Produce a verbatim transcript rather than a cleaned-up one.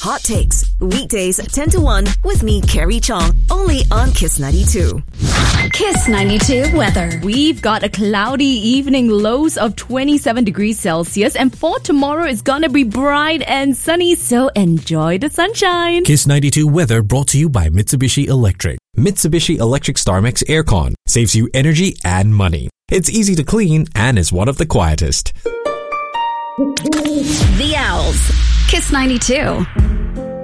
Hot Takes, weekdays ten to one with me, Carrie Chong, only on Kiss ninety-two. Kiss ninety-two weather. We've got a cloudy evening, lows of twenty-seven degrees Celsius, and for tomorrow it's gonna be bright and sunny, so enjoy the sunshine. Kiss ninety-two weather brought to you by Mitsubishi Electric. Mitsubishi Electric StarMax Aircon saves you energy and money. It's easy to clean and is one of the quietest. The Owls. Kiss ninety-two.